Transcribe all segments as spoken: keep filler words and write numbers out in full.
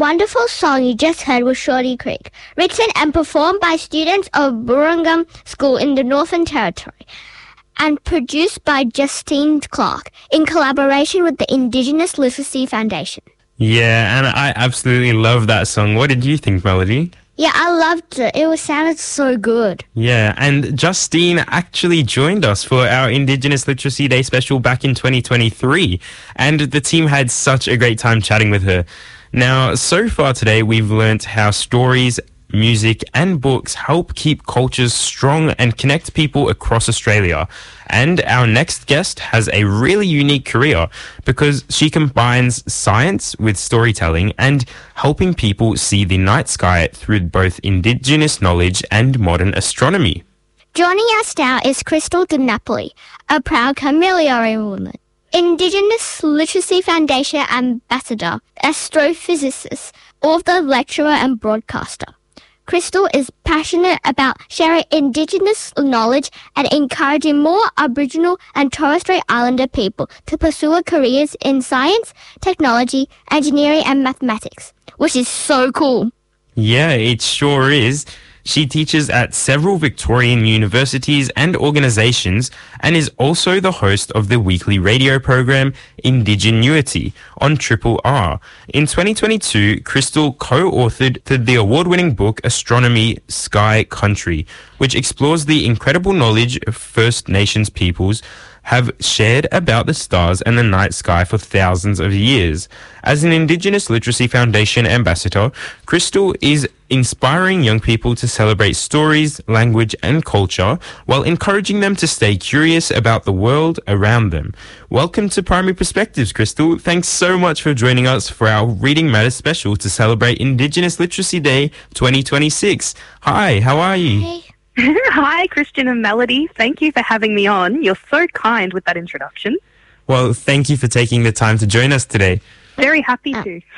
wonderful song you just heard was Shorty Creek, written and performed by students of Burrungum School in the Northern Territory and produced by Justine Clark in collaboration with the Indigenous Literacy Foundation. Yeah, and I absolutely love that song. What did you think, Melody? Yeah, I loved it. It was sounded so good. Yeah, and Justine actually joined us for our Indigenous Literacy Day special back in twenty twenty-three, and the team had such a great time chatting with her. Now, so far today, we've learnt how stories, music and books help keep cultures strong and connect people across Australia. And our next guest has a really unique career because she combines science with storytelling and helping people see the night sky through both Indigenous knowledge and modern astronomy. Joining us now is Crystal de Napoli, a proud Kamilaroi woman, Indigenous Literacy Foundation ambassador, astrophysicist, author, lecturer and broadcaster. Crystal is passionate about sharing Indigenous knowledge and encouraging more Aboriginal and Torres Strait Islander people to pursue careers in science, technology, engineering and mathematics, which is so cool. Yeah, it sure is. She teaches at several Victorian universities and organisations and is also the host of the weekly radio program Indigenuity on Triple R. In twenty twenty-two, Crystal co-authored the award-winning book Astronomy Sky Country, which explores the incredible knowledge First Nations peoples have shared about the stars and the night sky for thousands of years. As an Indigenous Literacy Foundation ambassador, Crystal is inspiring young people to celebrate stories, language and culture while encouraging them to stay curious about the world around them. Welcome to Primary Perspectives, Crystal. Thanks so much for joining us for our Reading Matters special to celebrate Indigenous Literacy Day twenty twenty-six. Hi, how are you? Hey. Hi, Christian and Melody. Thank you for having me on. You're so kind with that introduction. Well, thank you for taking the time to join us today. Very happy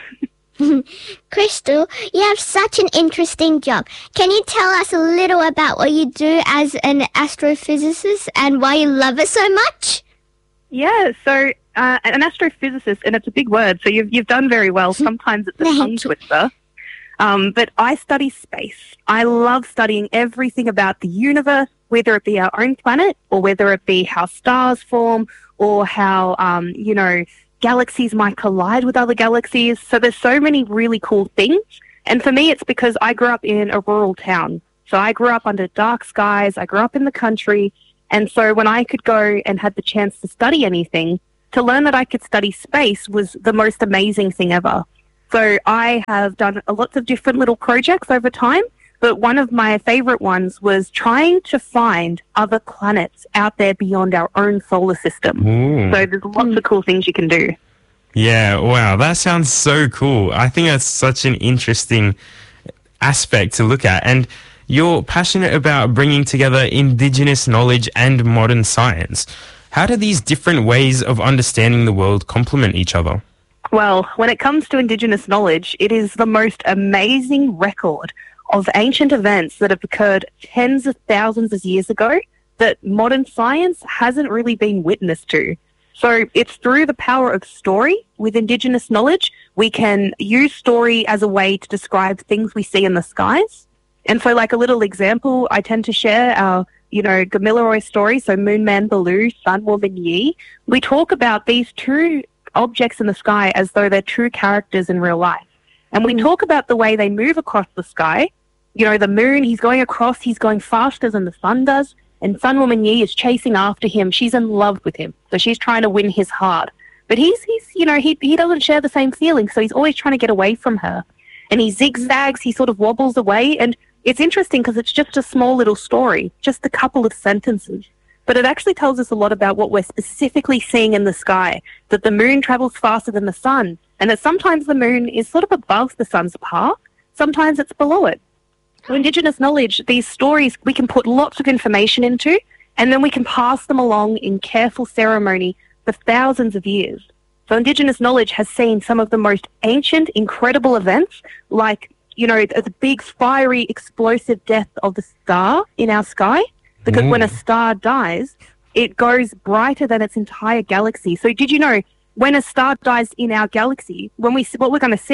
to. Crystal, you have such an interesting job. Can you tell us a little about what you do as an astrophysicist and why you love it so much? Yeah, so uh, an astrophysicist, and it's a big word, so you've, you've done very well. Sometimes it's a tongue twister. Um, but I study space. I love studying everything about the universe, whether it be our own planet or whether it be how stars form or how, um, you know, galaxies might collide with other galaxies. So there's so many really cool things. And for me, it's because I grew up in a rural town. So I grew up under dark skies. I grew up in the country. And so when I could go and had the chance to study anything, to learn that I could study space was the most amazing thing ever. So I have done a lots of different little projects over time, but one of my favourite ones was trying to find other planets out there beyond our own solar system. Ooh. So there's lots of cool things you can do. Yeah, wow, that sounds so cool. I think that's such an interesting aspect to look at. And you're passionate about bringing together Indigenous knowledge and modern science. How do these different ways of understanding the world complement each other? Well, when it comes to Indigenous knowledge, it is the most amazing record of ancient events that have occurred tens of thousands of years ago that modern science hasn't really been witness to. So it's through the power of story with Indigenous knowledge, we can use story as a way to describe things we see in the skies. And so like a little example, I tend to share our, you know, Kamilaroi story, so Moon Man Baloo, Sun Woman Yi. We talk about these two objects in the sky as though they're true characters in real life. And we talk about the way they move across the sky. You know, the moon, he's going across, he's going faster than the sun does, and Sun Woman Yi is chasing after him. She's in love with him, so she's trying to win his heart. But he's, he's you know, he, he doesn't share the same feelings, so he's always trying to get away from her. And he zigzags, he sort of wobbles away, and it's interesting because it's just a small little story, just a couple of sentences. But it actually tells us a lot about what we're specifically seeing in the sky, that the moon travels faster than the sun, and that sometimes the moon is sort of above the sun's path, sometimes it's below it. So Indigenous knowledge, these stories, we can put lots of information into, and then we can pass them along in careful ceremony for thousands of years. So Indigenous knowledge has seen some of the most ancient, incredible events, like, you know, the big, fiery, explosive death of the star in our sky. Because mm. when a star dies, it goes brighter than its entire galaxy. So did you know, when a star dies in our galaxy, when we what we're going to see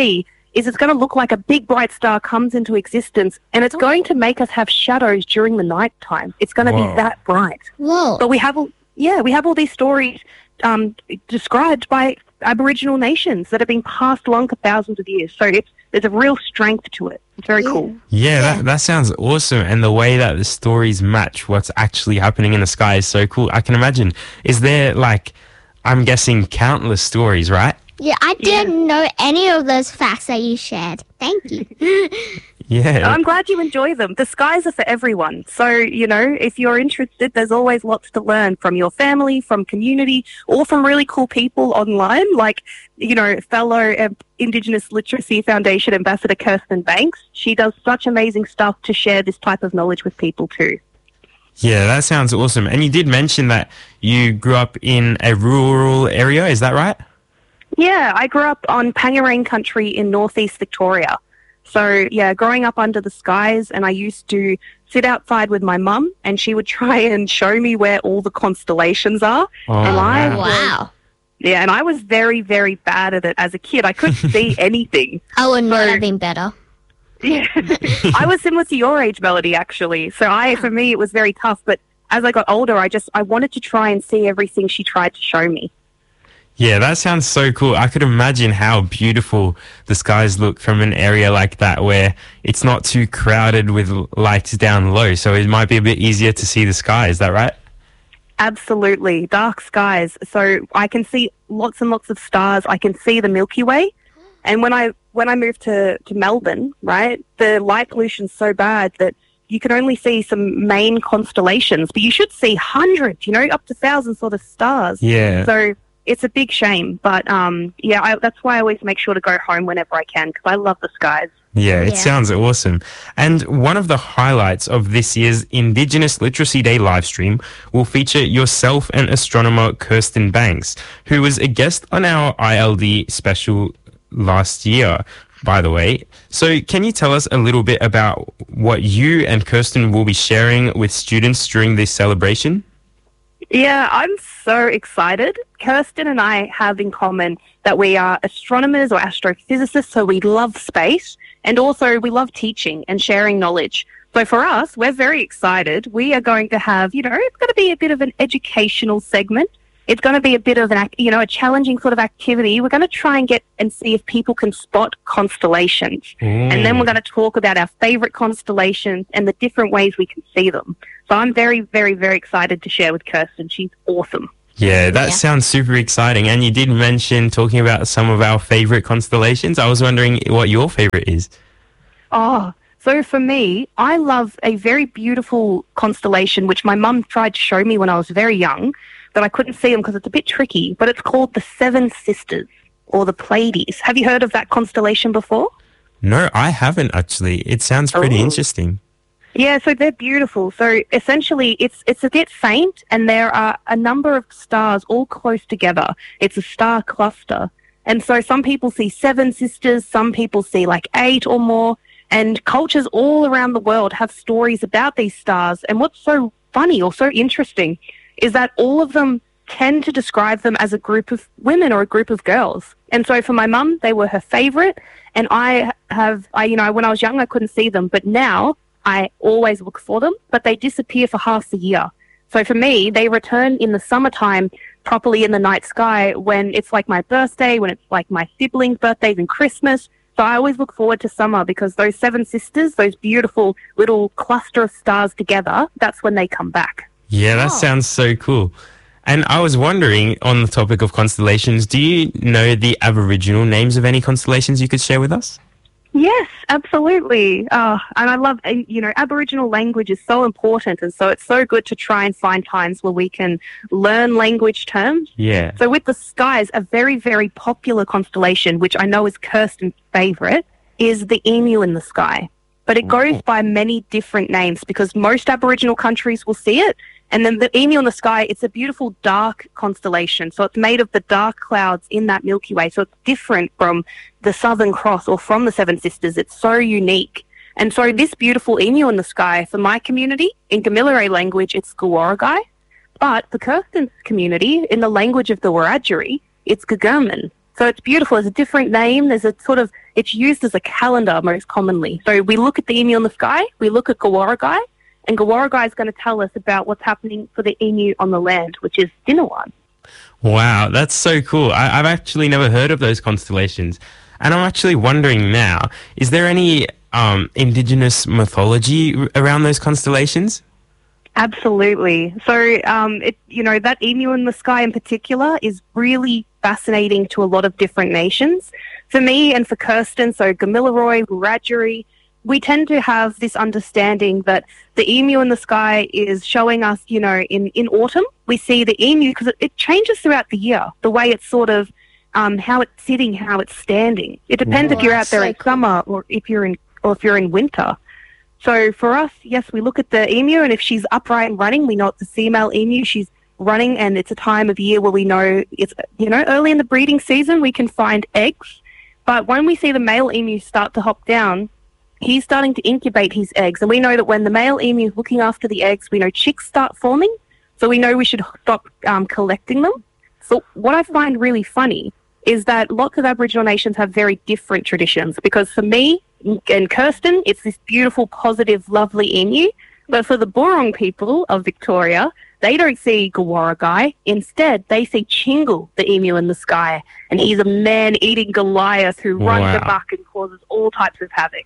is it's going to look like a big bright star comes into existence, and it's going to make us have shadows during the night time. It's going to Whoa. be that bright. Whoa. But we have, all, yeah, we have all these stories um, described by Aboriginal nations that have been passed along for thousands of years. So it's, there's a real strength to it. It's very cool. Yeah, That, that sounds awesome. And the way that the stories match what's actually happening in the sky is so cool. I can imagine. Is there, like, I'm guessing countless stories, right? Yeah, I didn't know any of those facts that you shared. Thank you. Yeah. I'm glad you enjoy them. The skies are for everyone. So, you know, if you're interested, there's always lots to learn from your family, from community, or from really cool people online, like, you know, fellow uh, Indigenous Literacy Foundation Ambassador Kirsten Banks. She does such amazing stuff to share this type of knowledge with people too. Yeah, that sounds awesome. And you did mention that you grew up in a rural area. Is that right? Yeah, I grew up on Pangarang country in northeast Victoria. So, yeah, growing up under the skies, and I used to sit outside with my mum, and she would try and show me where all the constellations are. Oh, and I wow. Wow. Yeah, and I was very, very bad at it as a kid. I couldn't see anything. I would not So- have been better. Yeah, I was similar to your age, Melody, actually. So I, for me, it was very tough. But as I got older, I just I wanted to try and see everything she tried to show me. Yeah, that sounds so cool. I could imagine how beautiful the skies look from an area like that where it's not too crowded with l- lights down low. So it might be a bit easier to see the sky. Is that right? Absolutely, dark skies. So I can see lots and lots of stars. I can see the Milky Way. And when I when I moved to, to Melbourne, right, the light pollution's so bad that you can only see some main constellations, but you should see hundreds, you know, up to thousands sort of stars. Yeah. So it's a big shame. But, um, yeah, I, that's why I always make sure to go home whenever I can because I love the skies. Yeah, it Yeah. sounds awesome. And one of the highlights of this year's Indigenous Literacy Day live stream will feature yourself and astronomer Kirsten Banks, who was a guest on our I L D special last year, by the way. So can you tell us a little bit about what you and Kirsten will be sharing with students during this celebration? Yeah, I'm so excited. Kirsten and I have in common that we are astronomers or astrophysicists, so we love space, and also we love teaching and sharing knowledge. So for us, we're very excited. We are going to have, you know, it's going to be a bit of an educational segment. It's going to be a bit of an, ac- you know, a challenging sort of activity. We're going to try and get and see if people can spot constellations. And then we're going to talk about our favorite constellations and the different ways we can see them. So I'm very, very, very excited to share with Kirsten. She's awesome. Yeah, that Yeah. sounds super exciting. And you did mention talking about some of our favorite constellations. I was wondering what your favorite is. Oh, so for me, I love a very beautiful constellation, which my mum tried to show me when I was very young, but I couldn't see them because it's a bit tricky. But it's called the Seven Sisters or the Pleiades. Have you heard of that constellation before? No, I haven't actually. It sounds pretty Oh. interesting. Yeah, so they're beautiful. So essentially, it's it's a bit faint, and there are a number of stars all close together. It's a star cluster. And so some people see seven sisters, some people see like eight or more, and cultures all around the world have stories about these stars. And what's so funny or so interesting is that all of them tend to describe them as a group of women or a group of girls. And so for my mum, they were her favorite. And I have, I, you know, when I was young, I couldn't see them. But now I always look for them, but they disappear for half the year. So for me, they return in the summertime, properly in the night sky, when it's like my birthday, when it's like my siblings' birthdays and Christmas. So I always look forward to summer because those seven sisters, those beautiful little cluster of stars together, that's when they come back. Yeah, that Oh. sounds so cool. And I was wondering, on the topic of constellations, do you know the Aboriginal names of any constellations you could share with us? Yes, absolutely. Uh, and I love, uh, you know, Aboriginal language is so important. And so it's so good to try and find times where we can learn language terms. Yeah. So with the skies, a very, very popular constellation, which I know is Kirsten's favourite, is the emu in the sky. But it goes by many different names because most Aboriginal countries will see it. And then the emu in the sky, it's a beautiful dark constellation. So it's made of the dark clouds in that Milky Way. So it's different from the Southern Cross or from the Seven Sisters. It's so unique. And so this beautiful emu in the sky, for my community, in Gamilaroi language, it's Gawarragai. But for Kirsten's community, in the language of the Wiradjuri, it's Gagurman. So it's beautiful. There's a different name. There's a sort of, it's used as a calendar most commonly. So we look at the emu in the sky, we look at Gawarragai, and Gawarragai is going to tell us about what's happening for the emu on the land, which is Dinawan. Wow, that's so cool. I, I've actually never heard of those constellations. And I'm actually wondering now, is there any um, indigenous mythology r- around those constellations? Absolutely. So, um, it, you know, that emu in the sky in particular is really fascinating to a lot of different nations. For me and for Kirsten, so Gamilaroi, Wiradjuri, we tend to have this understanding that the emu in the sky is showing us, you know, in, in autumn, we see the emu because it, it changes throughout the year, the way it's sort of, um, how it's sitting, how it's standing. It depends Wow, if you're out that's there so in cool. summer or if you're in, or if you're in winter. So for us, yes, we look at the emu, and if she's upright and running, we know it's a female emu. She's running, and it's a time of year where we know it's, you know, early in the breeding season, we can find eggs. But when we see the male emu start to hop down, he's starting to incubate his eggs. And we know that when the male emu is looking after the eggs, we know chicks start forming. So we know we should stop um, collecting them. So what I find really funny is that lots of Aboriginal nations have very different traditions. Because for me and Kirsten, it's this beautiful, positive, lovely emu. But for the Burong people of Victoria, they don't see Gawarragai. Instead, they see Chingal, the emu in the sky. And he's a man-eating Goliath who runs Wow. amok and causes all types of havoc.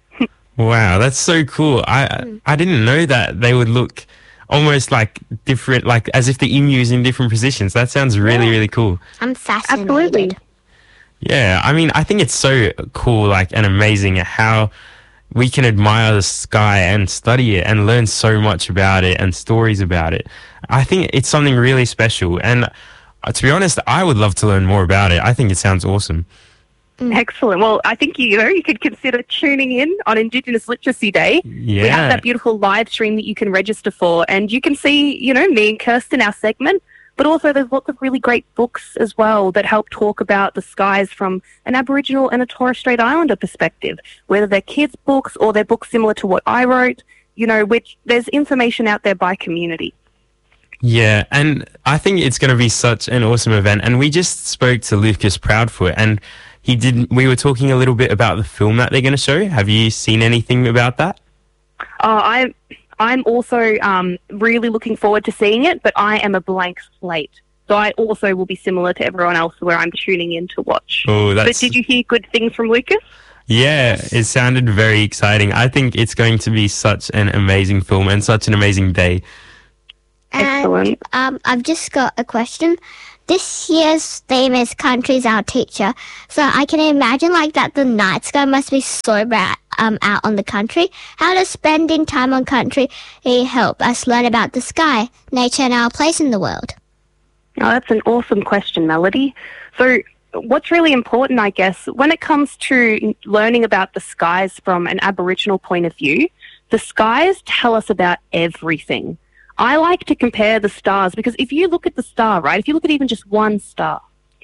Wow, that's so cool. I I didn't know that they would look almost like different, like as if the emu is in different positions. That sounds really, Yeah. really cool. I'm fascinated. Absolutely. Yeah, I mean, I think it's so cool, like, and amazing how we can admire the sky and study it and learn so much about it and stories about it. I think it's something really special. And uh, to be honest, I would love to learn more about it. I think it sounds awesome. Excellent. Well, I think, you know, you could consider tuning in on Indigenous Literacy Day. We have Yeah. that beautiful live stream that you can register for, and you can see, you know, me and Kirsten, our segment, but also there's lots of really great books as well that help talk about the skies from an Aboriginal and a Torres Strait Islander perspective, whether they're kids' books or they're books similar to what I wrote, you know, which there's information out there by community. Yeah, and I think it's going to be such an awesome event. And we just spoke to Lucas Proudfoot, and he did. We were talking a little bit about the film that they're going to show. Have you seen anything about that? Uh, I'm, I'm also um, really looking forward to seeing it, but I am a blank slate. So I also will be similar to everyone else where I'm tuning in to watch. Oh, But that's did you hear good things from Lucas? yeah. It sounded very exciting. I think it's going to be such an amazing film and such an amazing day. And Excellent. um, I've just got a question. This year's theme is Country's Our Teacher. So I can imagine like that the night sky must be so bright um, out on the country. How does spending time on country help us learn about the sky, nature and our place in the world? Oh, that's an awesome question, Melody. So what's really important, I guess, when it comes to learning about the skies from an Aboriginal point of view, the skies tell us about everything. I like to compare the stars because if you look at the star, right, if you look at even just one star,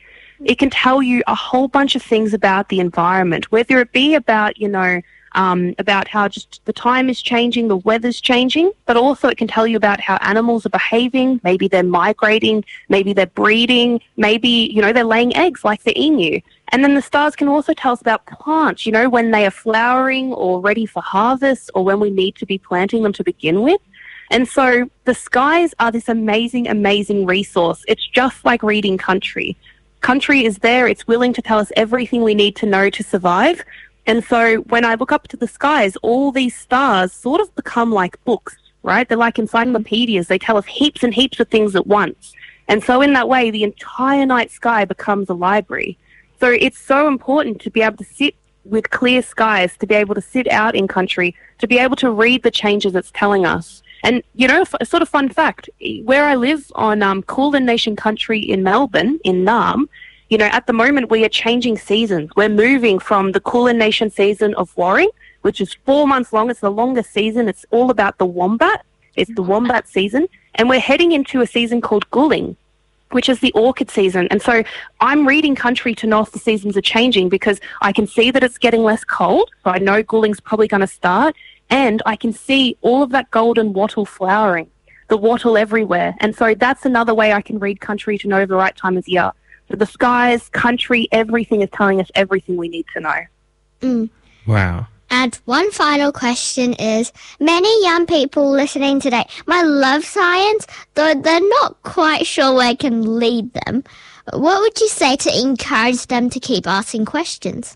it can tell you a whole bunch of things about the environment, whether it be about, you know, um, about how just the time is changing, the weather's changing, but also it can tell you about how animals are behaving. Maybe they're migrating, maybe they're breeding, maybe, you know, they're laying eggs like the emu. And then the stars can also tell us about plants, you know, when they are flowering or ready for harvest or when we need to be planting them to begin with. And so the skies are this amazing, amazing resource. It's just like reading country. Country is there. It's willing to tell us everything we need to know to survive. And so when I look up to the skies, all these stars sort of become like books, right? They're like encyclopedias. They tell us heaps and heaps of things at once. And so in that way, the entire night sky becomes a library. So it's so important to be able to sit with clear skies, to be able to sit out in country, to be able to read the changes it's telling us. And, you know, a sort of fun fact, where I live on um, Kulin Nation country in Melbourne, in Naarm, you know, at the moment we are changing seasons. We're moving from the Kulin Nation season of Waring, which is four months long. It's the longest season. It's all about the wombat. It's the wombat season. And we're heading into a season called Guling, which is the orchid season. And so I'm reading country to know if the seasons are changing because I can see that it's getting less cold. So I know Guling's probably going to start. And I can see all of that golden wattle flowering, the wattle everywhere. And so that's another way I can read country to know the right time of year. So the skies, country, everything is telling us everything we need to know. Mm. Wow. And one final question is, many young people listening today might love science, though they're not quite sure where it can lead them. What would you say to encourage them to keep asking questions?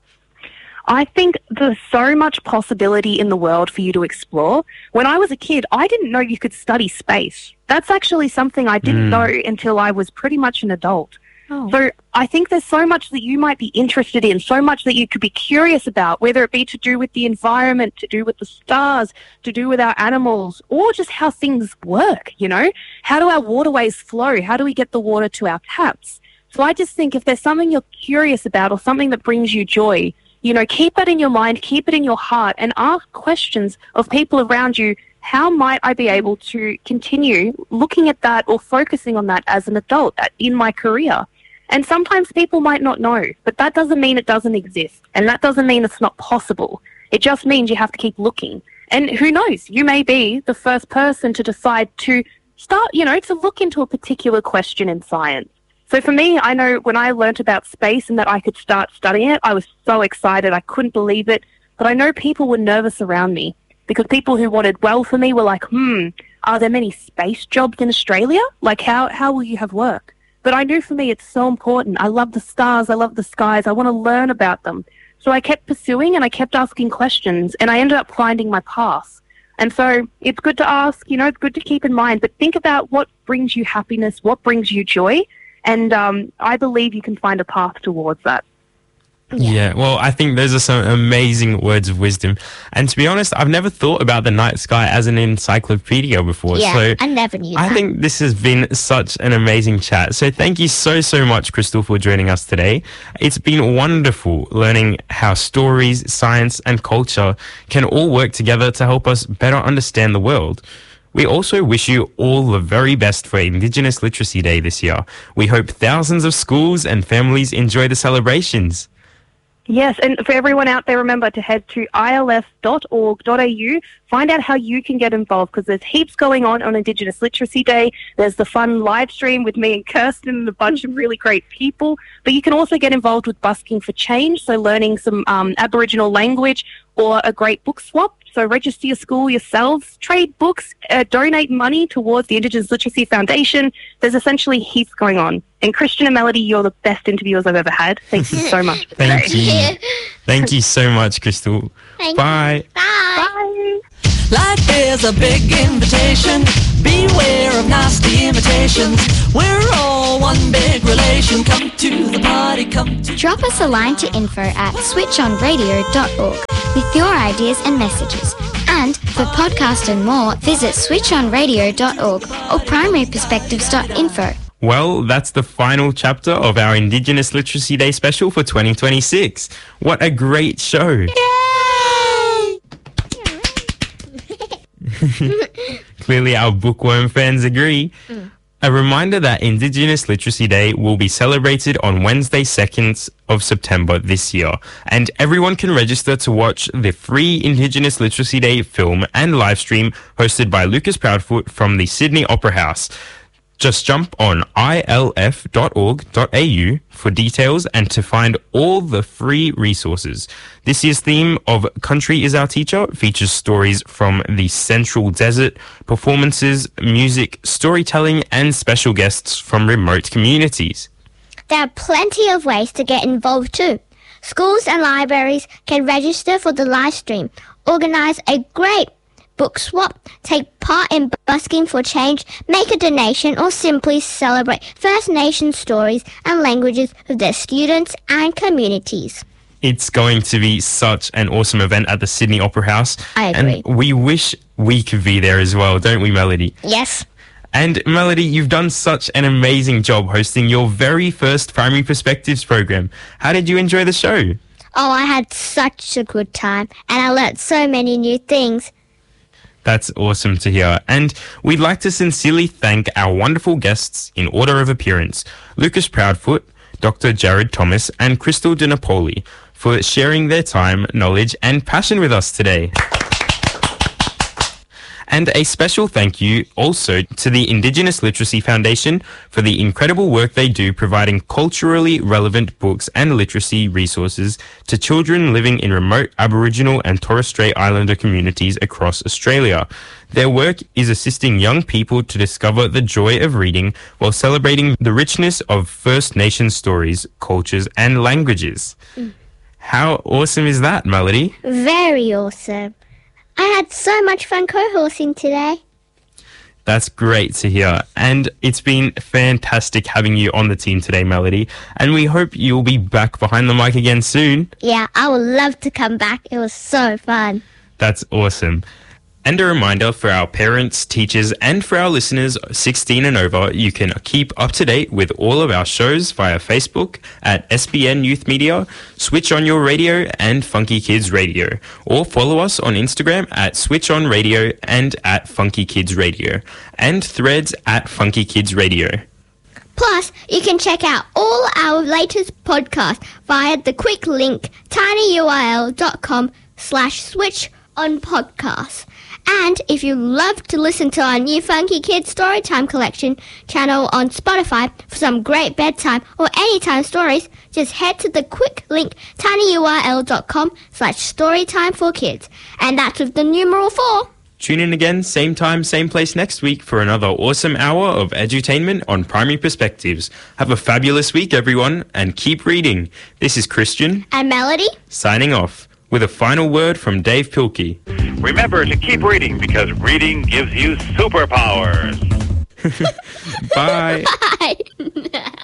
I think there's so much possibility in the world for you to explore. When I was a kid, I didn't know you could study space. That's actually something I didn't Mm. know until I was pretty much an adult. Oh. So I think there's so much that you might be interested in, so much that you could be curious about, whether it be to do with the environment, to do with the stars, to do with our animals, or just how things work, you know? How do our waterways flow? How do we get the water to our taps? So I just think if there's something you're curious about or something that brings you joy, you know, keep it in your mind, keep it in your heart, and ask questions of people around you. How might I be able to continue looking at that or focusing on that as an adult in my career? And sometimes people might not know, but that doesn't mean it doesn't exist. And that doesn't mean it's not possible. It just means you have to keep looking. And who knows, you may be the first person to decide to start, you know, to look into a particular question in science. So for me, I know when I learnt about space and that I could start studying it, I was so excited. I couldn't believe it. But I know people were nervous around me because people who wanted well for me were like, hmm, are there many space jobs in Australia? Like, how, how will you have work? But I knew for me it's so important. I love the stars. I love the skies. I want to learn about them. So I kept pursuing and I kept asking questions and I ended up finding my path. And so it's good to ask, you know, it's good to keep in mind, but think about what brings you happiness, what brings you joy. And um, I believe you can find a path towards that. Yeah. yeah, well, I think those are some amazing words of wisdom. And to be honest, I've never thought about the night sky as an encyclopedia before. Yeah, so I never knew that. I think this has been such an amazing chat. So thank you so, so much, Crystal, for joining us today. It's been wonderful learning how stories, science, and culture can all work together to help us better understand the world. We also wish you all the very best for Indigenous Literacy Day this year. We hope thousands of schools and families enjoy the celebrations. Yes, and for everyone out there, remember to head to I L S dot org dot A U, find out how you can get involved, because there's heaps going on on Indigenous Literacy Day. There's the fun live stream with me and Kirsten and a bunch of really great people, but you can also get involved with Busking for Change, so learning some um, Aboriginal language, or a great book swap. So register your school yourselves, trade books, uh, donate money towards the Indigenous Literacy Foundation. There's essentially heaps going on. And Christian and Melody, you're the best interviewers I've ever had. Thank you so much. For Thank today. you. Thank you so much, Crystal. Thank Bye. You. Bye. Bye. Life is a big invitation. Beware of nasty imitations. We're all one big relation. Come to the party, come to... Drop us a line to info at switch on radio dot org with your ideas and messages. And for podcasts and more, visit switch on radio dot org or primary perspectives dot info. Well, that's the final chapter of our Indigenous Literacy Day special for twenty twenty-six. What a great show. Yay! Clearly our bookworm fans agree. Mm. A reminder that Indigenous Literacy Day will be celebrated on Wednesday, second of September this year, and everyone can register to watch the free Indigenous Literacy Day film and live stream hosted by Lucas Proudfoot from the Sydney Opera House. Just jump on I L F dot org dot A U for details and to find all the free resources. This year's theme of Country is Our Teacher features stories from the Central Desert, performances, music, storytelling, and special guests from remote communities. There are plenty of ways to get involved too. Schools and libraries can register for the live stream, organise a great book swap, take part in Busking for Change, make a donation, or simply celebrate First Nation stories and languages with their students and communities. It's going to be such an awesome event at the Sydney Opera House. I agree. And we wish we could be there as well, don't we, Melody? Yes. And Melody, you've done such an amazing job hosting your very first Primary Perspectives program. How did you enjoy the show? Oh, I had such a good time, and I learnt so many new things. That's awesome to hear. And we'd like to sincerely thank our wonderful guests in order of appearance, Lucas Proudfoot, Doctor Jared Thomas, and Crystal De Napoli, for sharing their time, knowledge, and passion with us today. And a special thank you also to the Indigenous Literacy Foundation for the incredible work they do providing culturally relevant books and literacy resources to children living in remote Aboriginal and Torres Strait Islander communities across Australia. Their work is assisting young people to discover the joy of reading while celebrating the richness of First Nation stories, cultures, and languages. Mm. How awesome is that, Melody? Very awesome. I had so much fun co-horsing today. That's great to hear. And it's been fantastic having you on the team today, Melody. And we hope you'll be back behind the mic again soon. Yeah, I would love to come back. It was so fun. That's awesome. And a reminder for our parents, teachers, and for our listeners sixteen and over, you can keep up to date with all of our shows via Facebook at S B N Youth Media, Switch On Your Radio, and Funky Kids Radio. Or follow us on Instagram at Switch On Radio and at Funky Kids Radio, and Threads at Funky Kids Radio. Plus, you can check out all our latest podcasts via the quick link tinyurl.com slash switch on podcasts. And if you love to listen to our new Funky Kids Storytime Collection channel on Spotify for some great bedtime or anytime stories, just head to the quick link tinyurl.com slash storytime for kids. And that's with the numeral four. Tune in again, same time, same place next week for another awesome hour of edutainment on Primary Perspectives. Have a fabulous week, everyone, and keep reading. This is Christian and Melody signing off with a final word from Dave Pilkey. Remember to keep reading because reading gives you superpowers. Bye. Bye.